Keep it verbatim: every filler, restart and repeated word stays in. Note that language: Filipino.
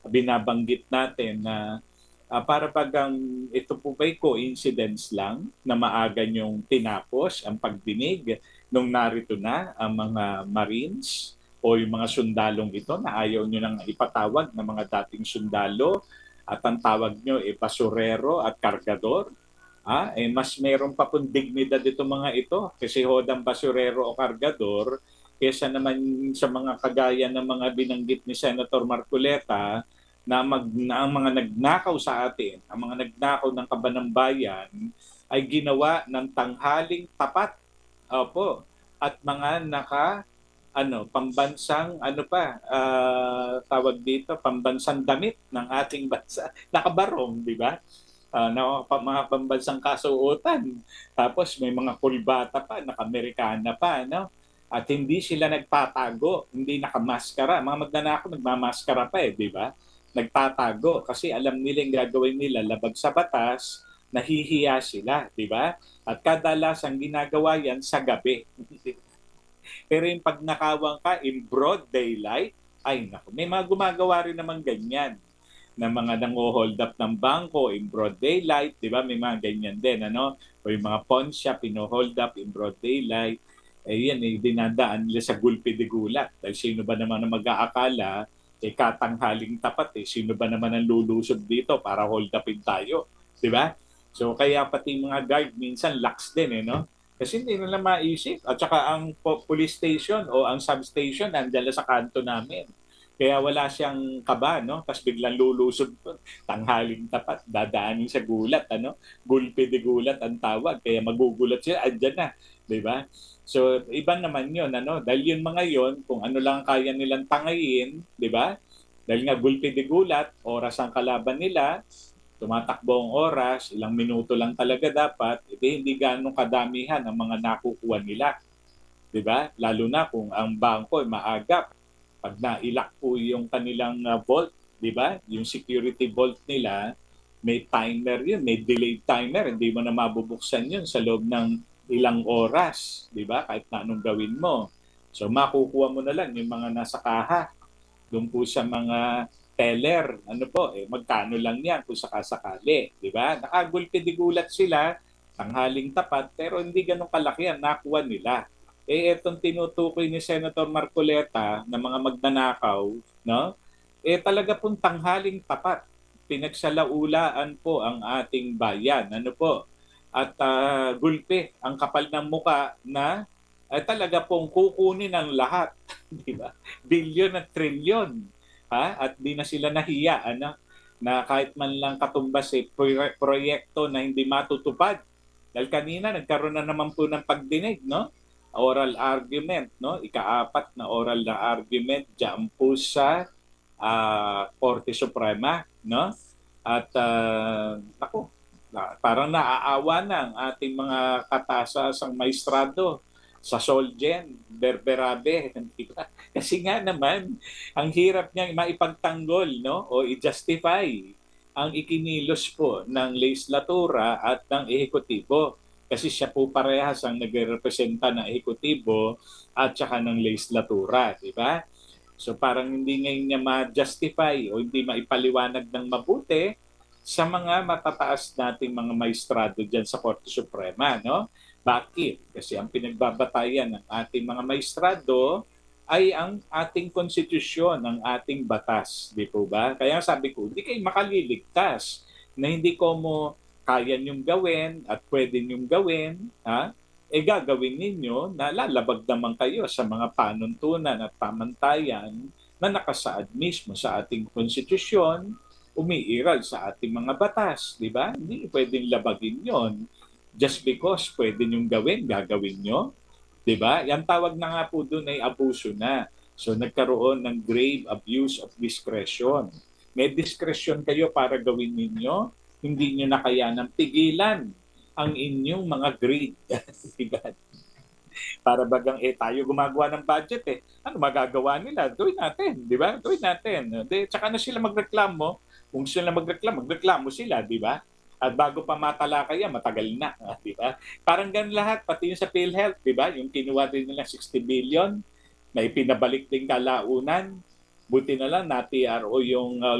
binabanggit natin na uh, para bagang ito po ba'y coincidence lang na maaga niyong tinapos ang pagdinig nung narito na ang mga Marines o yung mga sundalong ito na ayaw nyo nang ipatawag ng mga dating sundalo at ang tawag nyo ay basurero at kargador. Ah, eh, mas meron pa pong dignidad ito mga ito kasi hodang basurero o kargador kesa naman sa mga kagaya ng mga binanggit ni Senator Marcoleta na, mag, na ang mga nagnakaw sa atin, ang mga nagnakaw ng kaban ng bayan ay ginawa ng tanghaling tapat. Opo. At mga naka ano, pambansang ano pa, uh, tawag dito, pambansang damit ng ating bansa. Nakabarong, di ba? Uh, na mga pambansang kasuotan. Tapos may mga kulbata pa, naka-Amerikana pa, no? At hindi sila nagtatago, hindi nakamaskara. Mga magnanakaw nagmamaskara pa eh, di ba? Nagtatago kasi alam nila yung gagawin nila labag sa batas, nahihiya sila, di ba? At kadalasang ginagawa yan sa gabi. Pero yung pag nakawang ka in broad daylight, ay naku, may mga gumagawa rin naman ganyan na mga nango-hold up ng bangko in broad daylight, di ba? May mga ganyan din, ano? O yung mga pawn shop, pino-hold up in broad daylight. Eh yan, eh, dinadaan nila sa gulpi de gulat. Dahil sino ba naman ang mag-aakala, eh katanghaling tapat, eh. Sino ba naman ang lulusob dito para hold upin tayo? Di ba? So kaya pati mga guard minsan lax din, eh, no? Kasi hindi nila maisip. At saka ang police station o ang substation nandiyan sa kanto namin. Kaya wala siyang kaba, no? Tapos biglang lulusob, tanghaling tapat, dadaanin sa gulat, ano? Gulpi de gulat ang tawag. Kaya magugulat siya, andyan na, di ba? So, iba naman yun, ano? Dahil yun mga yon kung ano lang kaya nilang tangayin, di ba? Dahil nga gulpi de gulat, oras ang kalaban nila, tumatakbo ang oras, ilang minuto lang talaga dapat, edi hindi ganong kadamihan ang mga nakukuha nila. Di ba? Lalo na kung ang bangko ay maagap. Pag nailak po yung kanilang uh, vault, di ba? Yung security vault nila, may timer yun, may delayed timer. Hindi mo na mabubuksan yun sa loob ng ilang oras, di ba? Kahit na anong gawin mo. So makukuha mo na lang yung mga nasa kaha. Doon po sa mga teller, ano po, eh, magkano lang yan kung sakasakali, di ba? Nakagulpi di gulat sila, tanghaling tapat, pero hindi ganun kalaki ang nakuha nila. Eh, itong tinutukoy ni Senator Marcoleta na mga magnanakaw, no? Eh, talaga pong tanghaling tapat. Pinagsalaulaan po ang ating bayan, ano po? At uh, gulpi, ang kapal ng muka na ay talaga pong kukunin ang lahat, di ba? Bilyon at trilyon. Ha? At di na sila nahiya, ano? Na kahit man lang katumbas eh, proyekto na hindi matutupad. Dahil kanina nagkaroon na naman po ng pagdinig, no? Oral argument, no? Ikaapat na oral na argument diyan po sa uh, Korte Suprema, no? At uh, ako, parang naaawa na ang ating mga katasasang maestrado sa Solgen, Berberabe, kasi nga naman, ang hirap niya maipagtanggol, no? O i-justify ang ikinilos po ng legislatura at ng ehekutibo. Kasi siya po parehas ang nagre-representa ng ehekutibo at saka ng legislatura, di ba? So parang hindi ngayon niya ma-justify o hindi maipaliwanag ng mabuti sa mga matataas nating mga maestrado dyan sa Korte Suprema, no? Bakit? Kasi ang pinagbabatayan ng ating mga maestrado ay ang ating konstitusyon, ang ating batas, di po ba? Kaya sabi ko, hindi kayo makaliligtas na hindi ko mo kaya niyong gawin at pwede niyong gawin, ha? E gagawin ninyo na lalabag naman kayo sa mga panuntunan at pamantayan na nakasaad mismo sa ating konstitusyon, umiiral sa ating mga batas, di ba? Hindi pwedeng labagin yon just because pwede niyong gawin, gagawin nyo. Diba? Yan tawag na nga po doon ay abuso na. So nagkaroon ng grave abuse of discretion. May discretion kayo para gawin ninyo, hindi nyo na kaya ng pigilan ang inyong mga greed. Diba? Para bagang eh tayo gumagawa ng budget eh. Ano magagawa nila? Gawin natin, di ba? Gawin natin. Di, tsaka na sila magreklamo. Kung sila magreklamo, magreklamo sila, di ba? At bago pa matalakay yan, matagal na, di ba? Parang ganun lahat, pati yung sa PhilHealth, di ba? Yung kinuha din nila sixty billion, na ipinabalik din kalaunan. Buti na lang na T R O yung uh,